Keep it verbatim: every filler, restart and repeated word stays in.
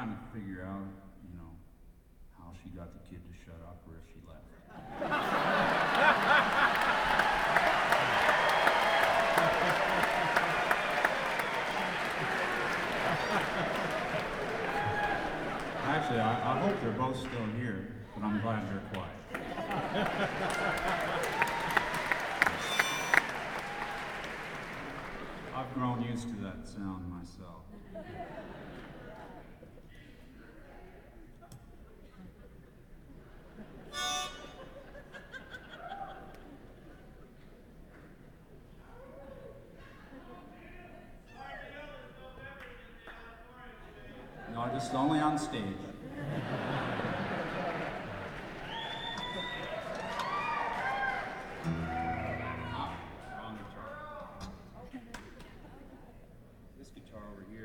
trying to figure out, you know, how she got the kid to shut up or if she left. Actually, I, I hope they're both still here, but I'm glad they're quiet. I've grown used to that sound myself. No, just only on stage. Ah, wrong guitar. This guitar over here.